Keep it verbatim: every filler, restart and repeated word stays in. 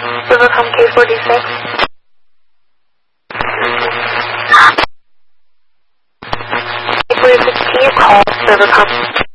Silvercom K forty-six. K forty-six, can you call Silvercom?